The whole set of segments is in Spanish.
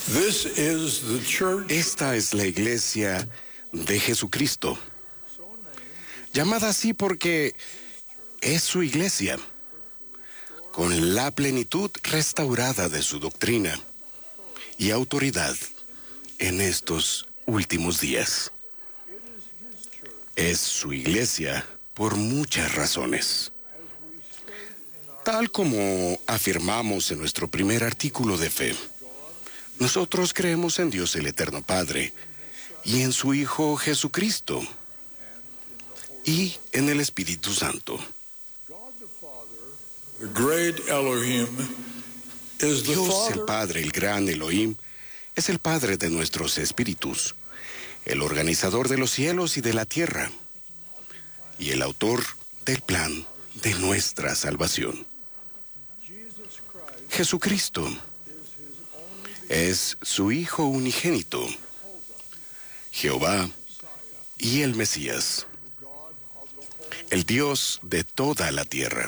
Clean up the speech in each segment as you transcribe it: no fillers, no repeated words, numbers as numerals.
This is the church, Esta es la iglesia de Jesucristo, llamada así porque es su iglesia, con la plenitud restaurada de su doctrina y autoridad en estos últimos días. Es su iglesia por muchas razones. Tal como afirmamos en nuestro primer artículo de fe, nosotros creemos en Dios el Eterno Padre y en su Hijo Jesucristo y en el Espíritu Santo. the great Elohim, is the Dios el Father Padre, el gran Elohim, es el Padre de nuestros espíritus, el organizador de los cielos y de la tierra, y el autor del plan de nuestra salvación. Jesucristo es su Hijo unigénito, Jehová y el Mesías, el Dios de toda la tierra.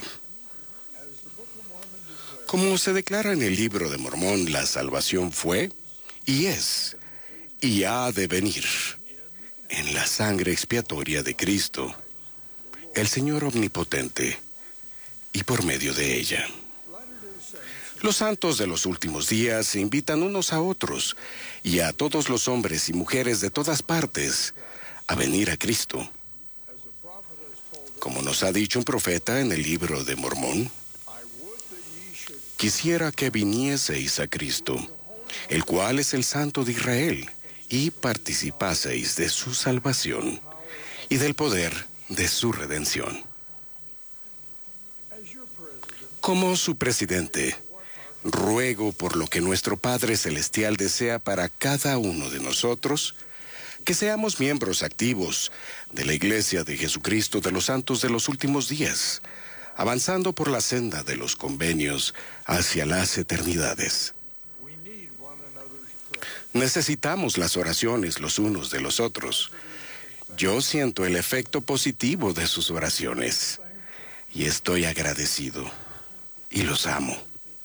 Como se declara en el Libro de Mormón, la salvación fue, y es, y ha de venir en la sangre expiatoria de Cristo, el Señor omnipotente, y por medio de ella. Los santos de los últimos días se invitan unos a otros y a todos los hombres y mujeres de todas partes a venir a Cristo. Como nos ha dicho un profeta en el Libro de Mormón, quisiera que vinieseis a Cristo, el cual es el Santo de Israel, y participaseis de su salvación y del poder de su redención. Como su presidente, ruego por lo que nuestro Padre Celestial desea para cada uno de nosotros, que seamos miembros activos de la Iglesia de Jesucristo de los Santos de los Últimos Días, avanzando por la senda de los convenios hacia las eternidades. Necesitamos las oraciones los unos de los otros. Yo siento el efecto positivo de sus oraciones y estoy agradecido y los amo.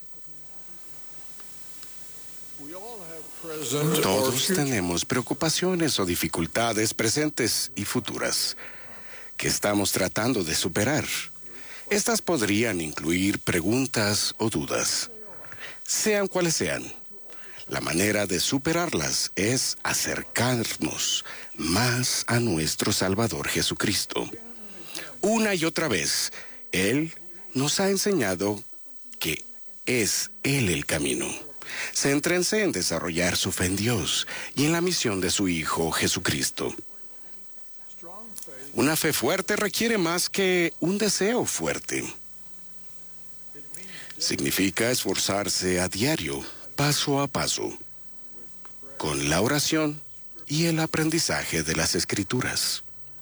present or Todos future. tenemos preocupaciones o dificultades presentes y futuras que estamos tratando de superar. Estas podrían incluir preguntas o dudas. Sean cuales sean, la manera de superarlas es acercarnos más a nuestro Salvador Jesucristo. Una y otra vez, Él nos ha enseñado que es Él el camino. Céntrense en desarrollar su fe en Dios y en la misión de su Hijo Jesucristo. Una fe fuerte requiere más que un deseo fuerte. Significa esforzarse a diario, paso a paso, con la oración y el aprendizaje de las Escrituras.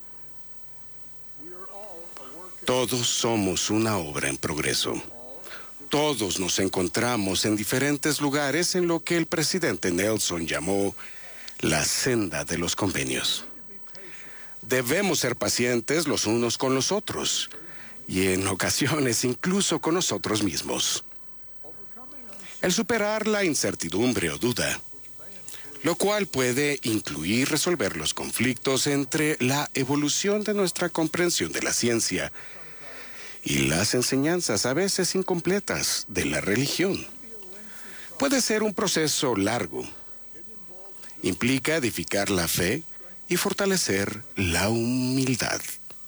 Todos somos una obra en progreso. Todos nos encontramos en diferentes lugares en lo que el presidente Nelson llamó la senda de los convenios. Debemos ser pacientes los unos con los otros y en ocasiones incluso con nosotros mismos. El superar la incertidumbre o duda, lo cual puede incluir resolver los conflictos entre la evolución de nuestra comprensión de la ciencia y las enseñanzas a veces incompletas de la religión. Puede ser un proceso largo. Implica edificar la fe y fortalecer la humildad.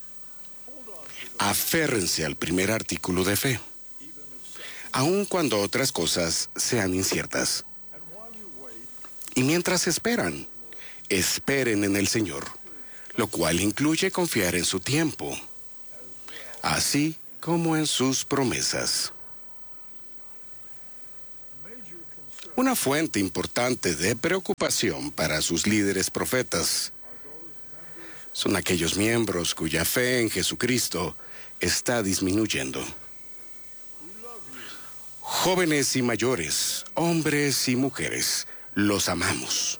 Aférrense al primer artículo de fe, aun cuando otras cosas sean inciertas. Y mientras esperan, esperen en el Señor, lo cual incluye confiar en su tiempo, así como en sus promesas. Una fuente importante de preocupación para sus líderes profetas son aquellos miembros cuya fe en Jesucristo está disminuyendo. Jóvenes y mayores, hombres y mujeres, los amamos.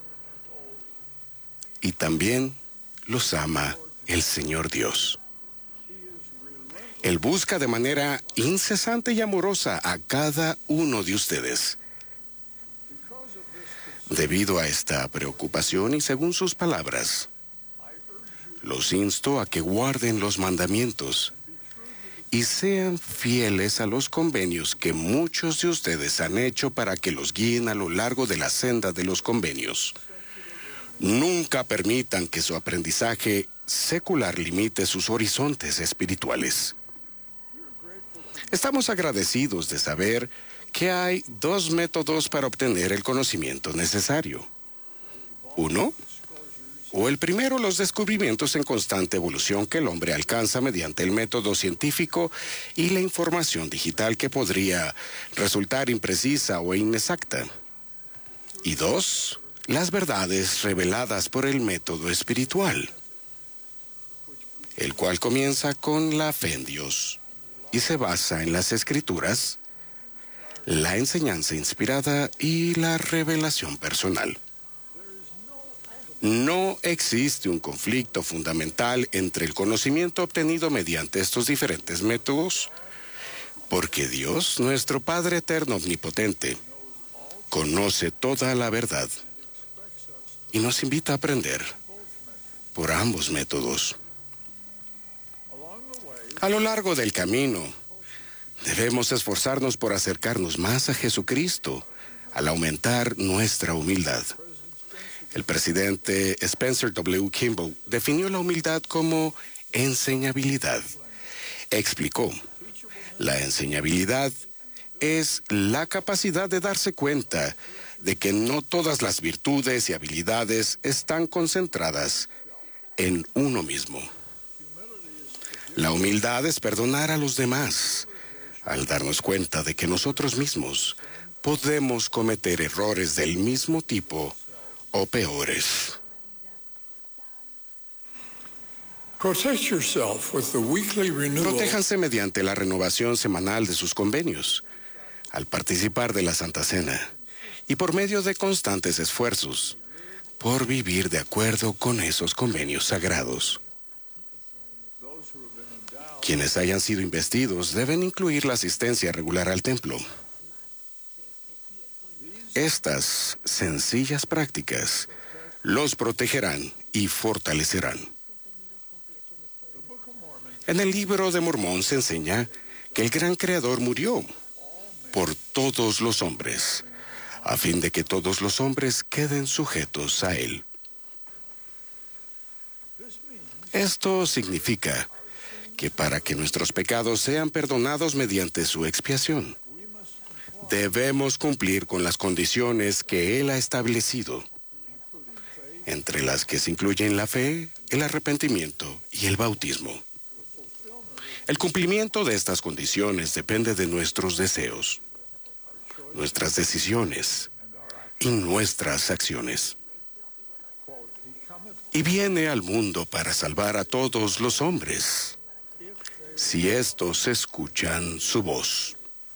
Y también los ama el Señor Dios. Él busca de manera incesante y amorosa a cada uno de ustedes. Debido a esta preocupación y según sus palabras, los insto a que guarden los mandamientos y sean fieles a los convenios que muchos de ustedes han hecho para que los guíen a lo largo de la senda de los convenios. Nunca permitan que su aprendizaje secular limite sus horizontes espirituales. Estamos agradecidos de saber que hay 2 métodos para obtener el conocimiento necesario. Uno, o el primero, los descubrimientos en constante evolución que el hombre alcanza mediante el método científico y la información digital que podría resultar imprecisa o inexacta. Y 2, las verdades reveladas por el método espiritual, el cual comienza con la fe en Dios y se basa en las Escrituras, la enseñanza inspirada y la revelación personal. No existe un conflicto fundamental entre el conocimiento obtenido mediante estos diferentes métodos, porque Dios, nuestro Padre eterno omnipotente, conoce toda la verdad y nos invita a aprender por ambos métodos. A lo largo del camino, debemos esforzarnos por acercarnos más a Jesucristo al aumentar nuestra humildad. El presidente Spencer W. Kimball definió la humildad como enseñabilidad. Explicó, la enseñabilidad es la capacidad de darse cuenta de que no todas las virtudes y habilidades están concentradas en uno mismo. La humildad es perdonar a los demás, al darnos cuenta de que nosotros mismos podemos cometer errores del mismo tipo o peores. Protéjanse mediante la renovación semanal de sus convenios, al participar de la Santa Cena y por medio de constantes esfuerzos por vivir de acuerdo con esos convenios sagrados. Quienes hayan sido investidos deben incluir la asistencia regular al templo. Estas sencillas prácticas los protegerán y fortalecerán. En el Libro de Mormón se enseña que el gran Creador murió por todos los hombres, a fin de que todos los hombres queden sujetos a Él. Esto significa que para que nuestros pecados sean perdonados mediante su expiación, debemos cumplir con las condiciones que Él ha establecido, entre las que se incluyen la fe, el arrepentimiento y el bautismo. El cumplimiento de estas condiciones depende de nuestros deseos, nuestras decisiones y nuestras acciones. Y viene al mundo para salvar a todos los hombres, si estos escuchan su voz.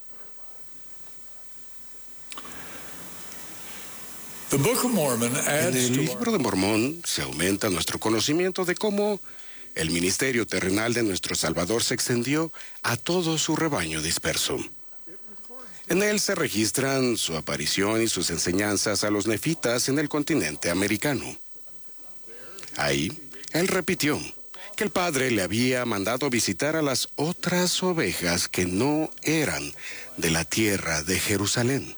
En el Libro de Mormón se aumenta nuestro conocimiento de cómo el ministerio terrenal de nuestro Salvador se extendió a todo su rebaño disperso. En él se registran su aparición y sus enseñanzas a los nefitas en el continente americano. Ahí, él repitió que el Padre le había mandado visitar a las otras ovejas que no eran de la tierra de Jerusalén.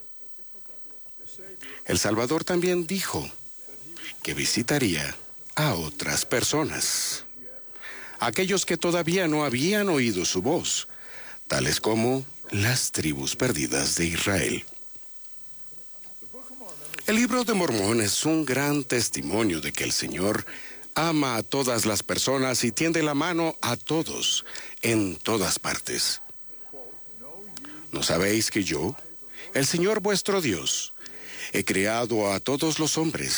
El Salvador también dijo que visitaría a otras personas, aquellos que todavía no habían oído su voz, tales como las tribus perdidas de Israel. El Libro de Mormón es un gran testimonio de que el Señor ama a todas las personas y tiende la mano a todos en todas partes. ¿No sabéis que yo, el Señor vuestro Dios, he creado a todos los hombres